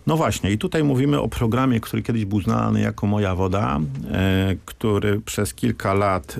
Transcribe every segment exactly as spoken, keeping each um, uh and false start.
No właśnie i tutaj mówimy o programie, który kiedyś był znany jako Moja Woda, e, który przez kilka lat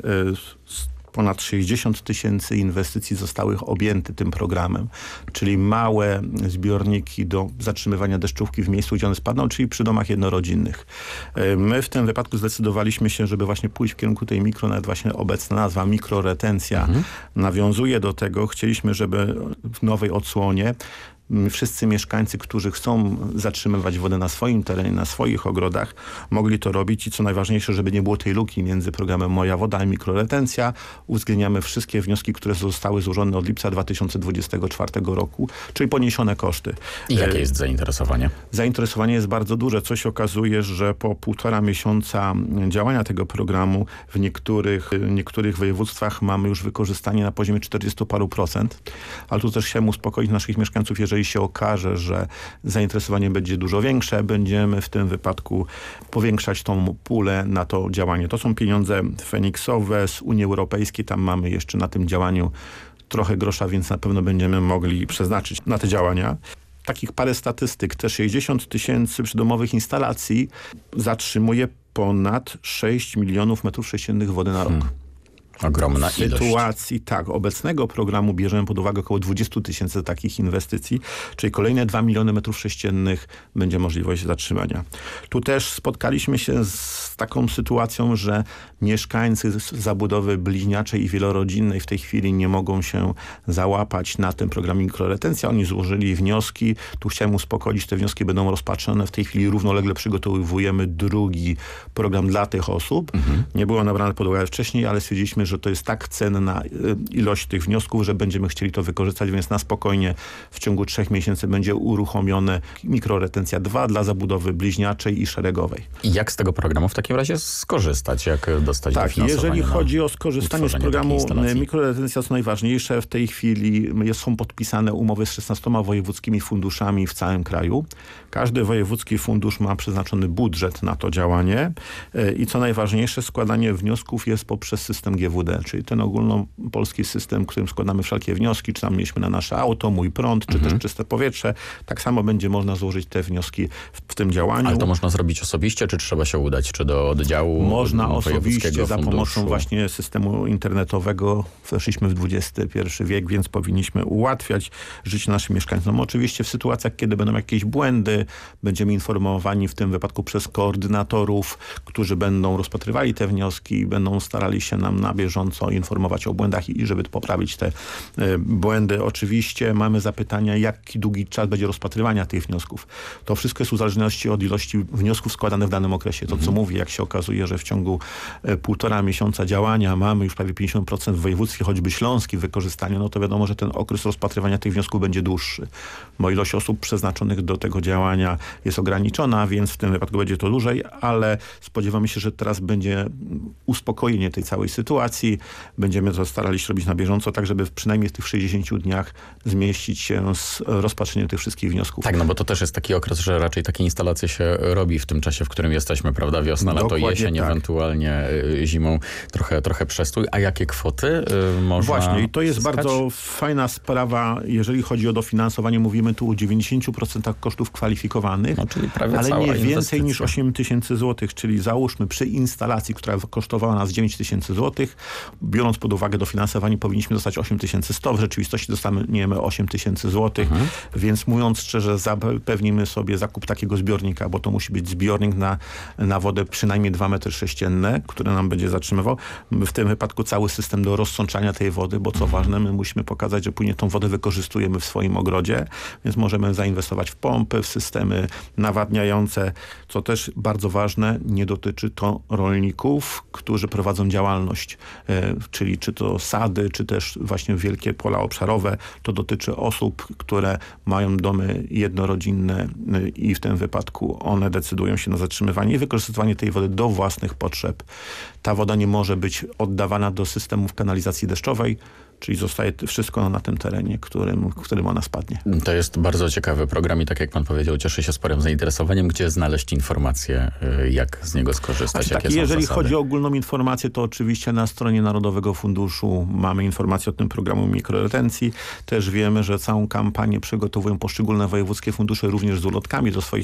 e, ponad sześćdziesiąt tysięcy inwestycji zostały objęte tym programem, czyli małe zbiorniki do zatrzymywania deszczówki w miejscu, gdzie one spadną, czyli przy domach jednorodzinnych. My w tym wypadku zdecydowaliśmy się, żeby właśnie pójść w kierunku tej mikro, nawet właśnie obecna nazwa mikroretencja mhm. nawiązuje do tego. Chcieliśmy, żeby w nowej odsłonie wszyscy mieszkańcy, którzy chcą zatrzymywać wodę na swoim terenie, na swoich ogrodach, mogli to robić i co najważniejsze, żeby nie było tej luki między programem Moja Woda a mikroretencja. Uwzględniamy wszystkie wnioski, które zostały złożone od lipca dwa tysiące dwudziestego czwartego roku, czyli poniesione koszty. I jakie jest zainteresowanie? Zainteresowanie jest bardzo duże. Co się okazuje, że po półtora miesiąca działania tego programu w niektórych, niektórych województwach mamy już wykorzystanie na poziomie czterdziestu paru procent. Ale tu też chciałem uspokoić naszych mieszkańców, jeżeli Jeżeli się okaże, że zainteresowanie będzie dużo większe, będziemy w tym wypadku powiększać tą pulę na to działanie. To są pieniądze feniksowe z Unii Europejskiej. Tam mamy jeszcze na tym działaniu trochę grosza, więc na pewno będziemy mogli przeznaczyć na te działania. Takich parę statystyk. Te sześćdziesiąt tysięcy przydomowych instalacji zatrzymuje ponad sześć milionów metrów sześciennych wody na rok. Hmm. Ogromna ilość. W sytuacji tak, obecnego programu bierzemy pod uwagę około dwadzieścia tysięcy takich inwestycji, czyli kolejne dwa miliony metrów sześciennych będzie możliwość zatrzymania. Tu też spotkaliśmy się z taką sytuacją, że mieszkańcy z zabudowy bliźniaczej i wielorodzinnej w tej chwili nie mogą się załapać na ten program mikroretencja. Oni złożyli wnioski. Tu chciałem uspokoić, te wnioski będą rozpatrzone. W tej chwili równolegle przygotowujemy drugi program dla tych osób. Mhm. Nie było nabrane pod uwagę wcześniej, ale stwierdziliśmy, że to jest tak cenna ilość tych wniosków, że będziemy chcieli to wykorzystać, więc na spokojnie w ciągu trzech miesięcy będzie uruchomione mikroretencja dwa dla zabudowy bliźniaczej i szeregowej. I jak z tego programu w takim razie skorzystać? Jak dostać tak, dofinansowanie? Jeżeli chodzi o skorzystanie z programu mikroretencja, co najważniejsze, w tej chwili są podpisane umowy z szesnastoma wojewódzkimi funduszami w całym kraju. Każdy wojewódzki fundusz ma przeznaczony budżet na to działanie i co najważniejsze, składanie wniosków jest poprzez system G W D, czyli ten ogólnopolski system, którym składamy wszelkie wnioski, czy tam mieliśmy na nasze auto, mój prąd, czy mhm. też czyste powietrze. Tak samo będzie można złożyć te wnioski w, w tym działaniu. Ale to można zrobić osobiście, czy trzeba się udać, czy do oddziału Można osobiście za funduszu? pomocą właśnie systemu internetowego. Weszliśmy w dwudziesty pierwszy wiek, więc powinniśmy ułatwiać życie naszym mieszkańcom. Oczywiście w sytuacjach, kiedy będą jakieś błędy, będziemy informowani w tym wypadku przez koordynatorów, którzy będą rozpatrywali te wnioski i będą starali się nam na bieżąco informować o błędach i żeby poprawić te y, błędy. Oczywiście mamy zapytania, jaki długi czas będzie rozpatrywania tych wniosków. To wszystko jest w zależności od ilości wniosków składanych w danym okresie. To, co mhm. mówię, jak się okazuje, że w ciągu y, półtora miesiąca działania mamy już prawie pięćdziesiąt procent w województwie, choćby śląskim w wykorzystaniu, no to wiadomo, że ten okres rozpatrywania tych wniosków będzie dłuższy, bo ilość osób przeznaczonych do tego działania jest ograniczona, więc w tym wypadku będzie to dłużej, ale spodziewamy się, że teraz będzie uspokojenie tej całej sytuacji. Będziemy to starali się robić na bieżąco, tak żeby przynajmniej w tych sześćdziesięciu dniach zmieścić się z rozpatrzeniem tych wszystkich wniosków. Tak, no bo to też jest taki okres, że raczej takie instalacje się robi w tym czasie, w którym jesteśmy, prawda? Wiosna, lato, Dokładnie jesień, tak. ewentualnie zimą trochę, trochę przestój. A jakie kwoty y, można Właśnie i to jest zyskać? bardzo fajna sprawa, jeżeli chodzi o dofinansowanie. Mówimy tu o dziewięćdziesięciu procentach kosztów kwalifikowanych, no, czyli prawie ale cała nie więcej inwestycja. niż osiem tysięcy złotych, czyli załóżmy przy instalacji, która kosztowała nas dziewięć tysięcy złotych, biorąc pod uwagę dofinansowanie, powinniśmy dostać osiem tysięcy sto. W rzeczywistości dostaniemy osiem tysięcy złotych, mhm. więc mówiąc szczerze, zapewnimy sobie zakup takiego zbiornika, bo to musi być zbiornik na, na wodę przynajmniej dwa metry sześcienne, który nam będzie zatrzymywał. W tym wypadku cały system do rozsączania tej wody, bo co mhm. ważne, my musimy pokazać, że później tą wodę wykorzystujemy w swoim ogrodzie, więc możemy zainwestować w pompy, w systemy nawadniające, co też bardzo ważne, nie dotyczy to rolników, którzy prowadzą działalność, e, czyli czy to sady, czy też właśnie wielkie pola obszarowe. To dotyczy osób, które mają domy jednorodzinne e, i w tym wypadku one decydują się na zatrzymywanie i wykorzystywanie tej wody do własnych potrzeb. Ta woda nie może być oddawana do systemów kanalizacji deszczowej, czyli zostaje wszystko na tym terenie, którym, w którym ona spadnie. To jest bardzo ciekawy program i tak jak pan powiedział, cieszy się sporym zainteresowaniem. Gdzie znaleźć informacje, jak z niego skorzystać? Tak, jakie jeżeli są zasady? chodzi o ogólną informację, to oczywiście na stronie Narodowego Funduszu mamy informacje o tym programu mikroretencji. Też wiemy, że całą kampanię przygotowują poszczególne wojewódzkie fundusze również z ulotkami do swoich